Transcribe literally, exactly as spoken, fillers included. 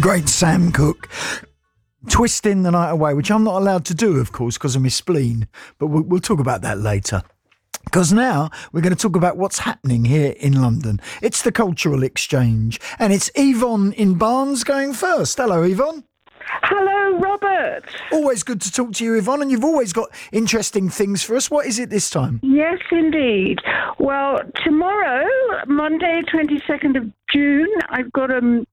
great Sam Cooke. Twisting the Night Away, which I'm not allowed to do, of course, because of my spleen. But we'll, we'll talk about that later. Because now we're going to talk about what's happening here in London. It's the Cultural Exchange. And it's Yvonne in Barnes going first. Hello, Yvonne. Hello, Robert. Always good to talk to you, Yvonne, and you've always got interesting things for us. What is it this time? Yes, indeed. Well, tomorrow, Monday, twenty-second of June, I've got a